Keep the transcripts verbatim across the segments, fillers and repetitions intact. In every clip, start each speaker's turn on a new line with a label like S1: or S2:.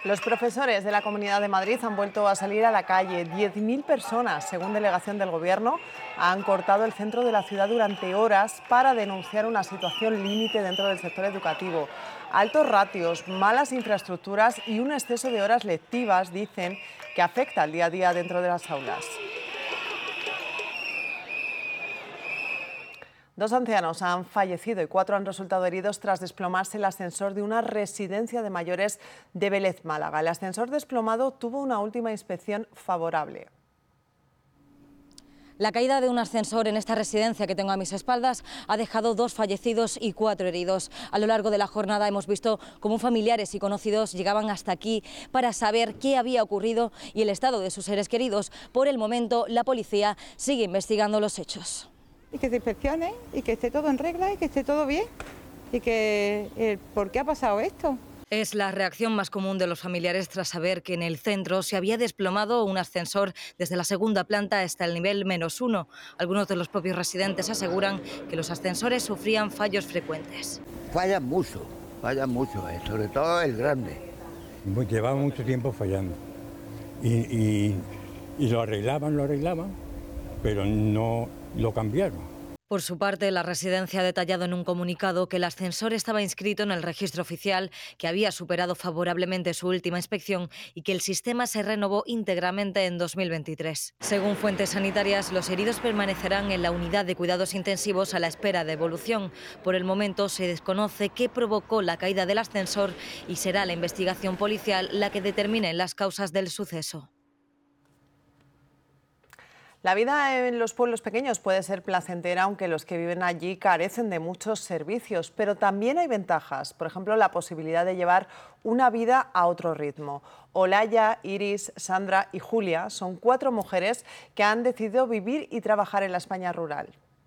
S1: Los profesores de la Comunidad de Madrid han vuelto a salir a la calle. diez mil personas, según delegación del Gobierno, han cortado el centro de la ciudad durante horas para denunciar una situación límite dentro del sector educativo. Altos ratios, malas infraestructuras y un exceso de horas lectivas, dicen, que afecta al día a día dentro de las aulas. Dos ancianos han fallecido y cuatro han resultado heridos tras desplomarse el ascensor de una residencia de mayores de Vélez, Málaga. El ascensor desplomado tuvo una última inspección favorable.
S2: La caída de un ascensor en esta residencia que tengo a mis espaldas ha dejado dos fallecidos y cuatro heridos. A lo largo de la jornada hemos visto cómo familiares y conocidos llegaban hasta aquí para saber qué había ocurrido y el estado de sus seres queridos. Por el momento, la policía sigue investigando los hechos.
S3: Y que se inspeccione y que esté todo en regla y que esté todo bien y que eh, ¿por qué ha pasado esto?
S2: Es la reacción más común de los familiares tras saber que en el centro se había desplomado un ascensor desde la segunda planta hasta el nivel menos uno. Algunos de los propios residentes aseguran que los ascensores sufrían fallos frecuentes.
S4: Fallan mucho, fallan mucho, eh, sobre todo el grande.
S5: Llevaba mucho tiempo fallando y, y, y lo arreglaban, lo arreglaban, pero no lo cambiaron.
S2: Por su parte, la residencia ha detallado en un comunicado que el ascensor estaba inscrito en el registro oficial, que había superado favorablemente su última inspección y que el sistema se renovó íntegramente en dos mil veintitrés. Según fuentes sanitarias, los heridos permanecerán en la unidad de cuidados intensivos a la espera de evolución. Por el momento se desconoce qué provocó la caída del ascensor y será la investigación policial la que determine las causas del suceso.
S1: La vida en los pueblos pequeños puede ser placentera, aunque los que viven allí carecen de muchos servicios, pero también hay ventajas, por ejemplo, la posibilidad de llevar una vida a otro ritmo. Olaya, Iris, Sandra y Julia son cuatro mujeres que han decidido vivir y trabajar en la España rural.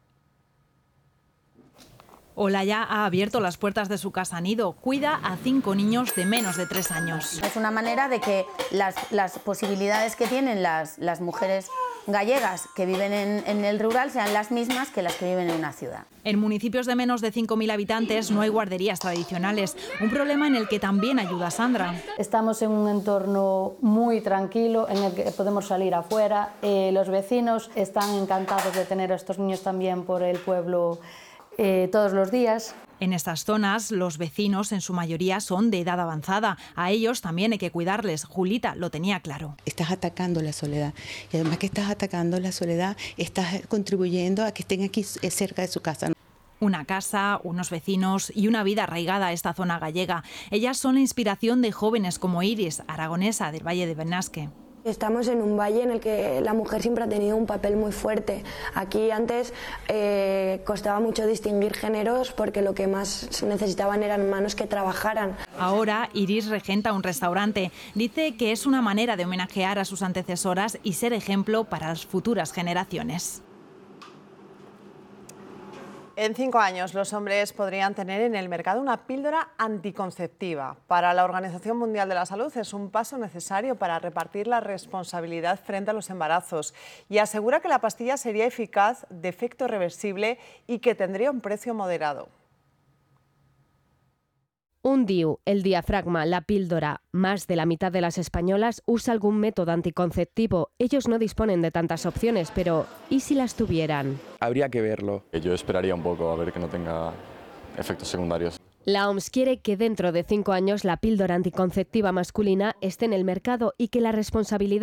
S6: Olaya ha abierto las puertas de su casa nido. Cuida a cinco niños de menos de tres años.
S7: Es una manera de que las, las posibilidades que tienen las, las mujeres gallegas que viven en, en el rural sean las mismas que las que viven en una ciudad.
S6: En municipios de menos de cinco mil habitantes no hay guarderías tradicionales, un problema en el que también ayuda Sandra.
S8: Estamos en un entorno muy tranquilo en el que podemos salir afuera. Eh, los vecinos están encantados de tener a estos niños también por el pueblo eh, todos los días.
S6: En estas zonas, los vecinos en su mayoría son de edad avanzada. A ellos también hay que cuidarles. Julita lo tenía claro.
S9: Estás atacando la soledad. Y además que estás atacando la soledad, estás contribuyendo a que estén aquí cerca de su casa.
S6: Una casa, unos vecinos y una vida arraigada a esta zona gallega. Ellas son la inspiración de jóvenes como Iris, aragonesa del Valle de Benasque.
S10: Estamos en un valle en el que la mujer siempre ha tenido un papel muy fuerte. Aquí antes eh, costaba mucho distinguir géneros porque lo que más necesitaban eran manos que trabajaran.
S6: Ahora Iris regenta un restaurante. Dice que es una manera de homenajear a sus antecesoras y ser ejemplo para las futuras generaciones.
S1: En cinco años los hombres podrían tener en el mercado una píldora anticonceptiva. Para la Organización Mundial de la Salud es un paso necesario para repartir la responsabilidad frente a los embarazos y asegura que la pastilla sería eficaz, de efecto reversible y que tendría un precio moderado.
S11: Un D I U, el diafragma, la píldora. Más de la mitad de las españolas usa algún método anticonceptivo. Ellos no disponen de tantas opciones, pero ¿y si las tuvieran?
S12: Habría que verlo. Yo esperaría un poco a ver que no tenga efectos secundarios.
S11: La O M S quiere que dentro de cinco años la píldora anticonceptiva masculina esté en el mercado y que la responsabilidad